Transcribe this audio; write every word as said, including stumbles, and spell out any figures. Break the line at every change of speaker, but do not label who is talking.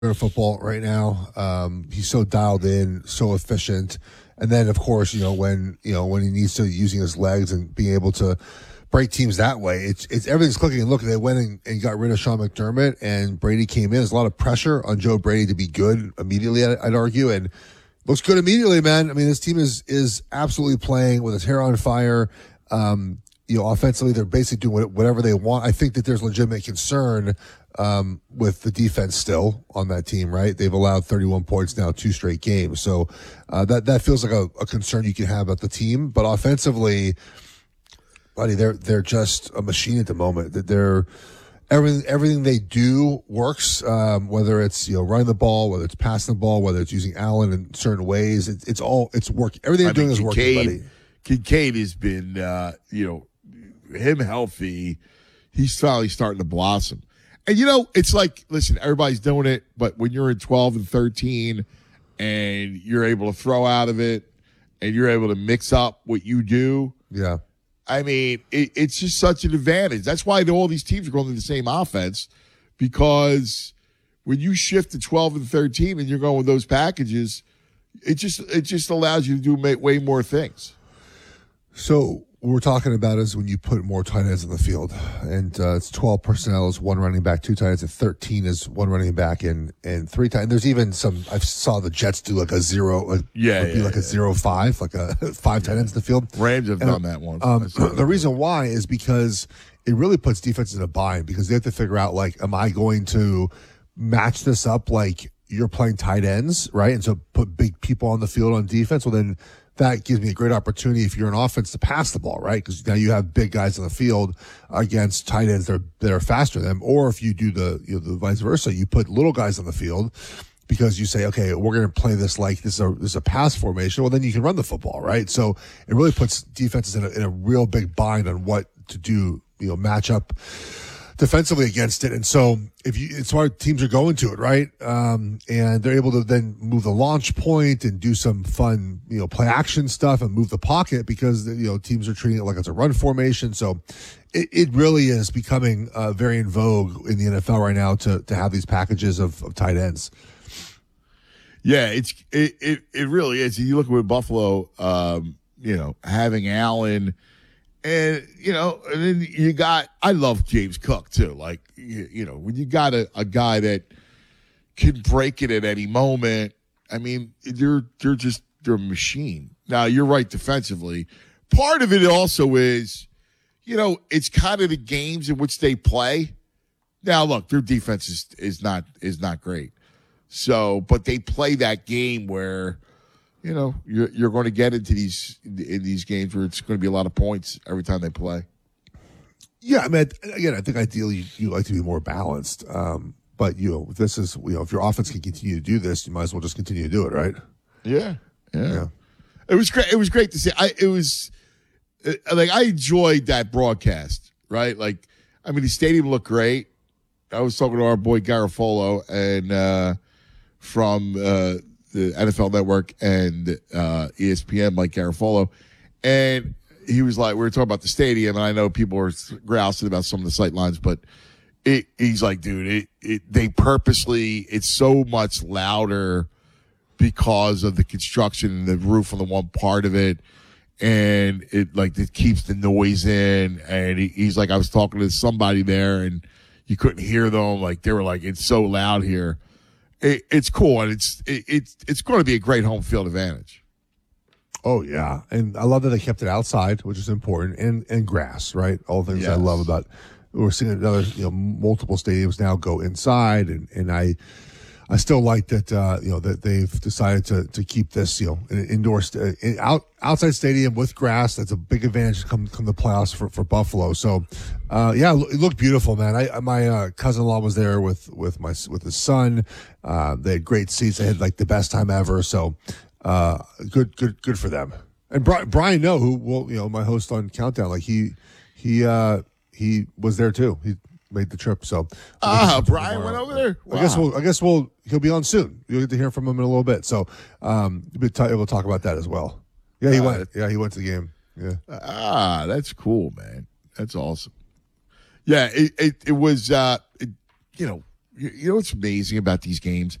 football right now. Um, he's so dialed in, so efficient. And then, of course, you know, when, you know, when he needs to using his legs and being able to break teams that way, it's, it's everything's clicking. And look, they went and, and got rid of Sean McDermott, and Brady came in. There's a lot of pressure on Joe Brady to be good immediately, I'd, I'd argue. And looks good immediately, man. I mean, this team is, is absolutely playing with its hair on fire. Um, you know, offensively, they're basically doing whatever they want. I think that there's legitimate concern um, with the defense still on that team, right? They've allowed thirty-one points now, two straight games. So uh, that that feels like a, a concern you can have about the team. But offensively, buddy, they're they're just a machine at the moment. That they're everything everything they do works. Um, whether it's you know running the ball, whether it's passing the ball, whether it's using Allen in certain ways, it, it's all it's work. Everything they're
I
doing
mean,
is
Kincaid,
working, buddy.
Kincaid has been, uh, you know, him healthy. He's finally starting to blossom. And, you know, it's like, listen, everybody's doing it, but when you're in twelve and thirteen and you're able to throw out of it and you're able to mix up what you do,
Yeah.
I mean, it, it's just such an advantage. That's why all these teams are going to the same offense, because when you shift to twelve and thirteen and you're going with those packages, it just it just allows you to do ma- way more things.
So what we're talking about is when you put more tight ends in the field, and uh, it's twelve personnel is one running back, two tight ends, and thirteen is one running back and and three tight. And there's even some. I saw the Jets do like a zero, like
Yeah,
would be
yeah,
like a
yeah.
zero five, like a five tight ends in the field.
Rams have
And,
done that once.
Um,
I saw
the
that.
reason why is because it really puts defenses in a bind, because they have to figure out, like, am I going to match this up like you're playing tight ends, right? And so put big people on the field on defense. Well, then that gives me a great opportunity if you're an offense to pass the ball, right? Because now you have big guys on the field against tight ends that are, that are faster than them. Or if you do the, you know, the vice versa, you put little guys on the field because you say, okay, we're going to play this like this is a, this is a pass formation. Well, then you can run the football, right? So it really puts defenses in a, in a real big bind on what to do, you know, match up defensively against it. And so if you, it's why teams are going to it, right? Um, and they're able to then move the launch point and do some fun, you know, play action stuff and move the pocket, because, you know, teams are treating it like it's a run formation. So it, it really is becoming uh, very in vogue in the N F L right now to, to have these packages of, of tight ends.
Yeah, it's it, it it really is. You look at Buffalo, um, you know, having Allen. And, you know, and then you got, I love James Cook too. Like, you, you know, when you got a, a guy that can break it at any moment, I mean, they're, they're just, they're a machine. Now, you're right defensively. Part of it also is, you know, it's kind of the games in which they play. Now, look, their defense is, is not, is not great. So, but they play that game where, you know, you're you're going to get into these in these games where it's going to be a lot of points every time they play.
Yeah, I mean, again, I think ideally you, you like to be more balanced. Um, but you know, this is, you know, if your offense can continue to do this, you might as well just continue to do it, right?
Yeah, yeah.
Yeah.
It was great. It was great to see. I it was uh, like I enjoyed that broadcast. Right, like I mean, the stadium looked great. I was talking to our boy Garofolo and uh, from. Uh, the N F L Network and uh, E S P N, Mike Garofolo. And he was like, we were talking about the stadium, and I know people were grousing about some of the sight lines, but it, he's like, dude, it, it, they purposely, it's so much louder because of the construction and the roof on the one part of it. And it like, it keeps the noise in. And he, he's like, I was talking to somebody there and you couldn't hear them. Like, they were like, it's so loud here. It, it's cool, and it's it, it's it's going to be a great home field advantage.
Oh yeah, and I love that they kept it outside, which is important, and and grass, right? All the things
Yes.
I love about. We're seeing another, you know, multiple stadiums now go inside, and and I, I still like that, uh, you know, that they've decided to to keep this, you know, an indoor st- in, out outside stadium with grass. That's a big advantage come come the playoffs for for Buffalo. So, uh, yeah, it looked beautiful, man. I my uh, cousin-in-law was there with with my with his son. Uh, they had great seats. They had like the best time ever. So, uh, good good good for them. And Brian, Brian No, who will, you know, my host on Countdown, like he he uh, he was there too. He made the trip. So
ah, Brian went over there. Wow.
I guess we'll I guess we'll he'll be on soon. You'll get to hear from him in a little bit. So um, we'll t- we'll talk about that as well. Yeah, he
Uh,
went. Yeah, he went to the game. Yeah.
Ah, that's cool, man. That's awesome. Yeah, it it, it was, uh, it, you know, You you know what's amazing about these games?